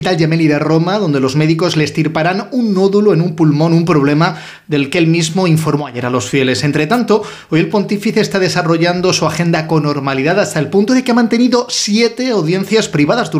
Gemelli de Roma, donde los médicos le extirparán un nódulo en un pulmón, un problema del que él mismo informó ayer a los fieles. Entre tanto, hoy el pontífice está desarrollando su agenda con normalidad hasta el punto de que ha mantenido 7 audiencias privadas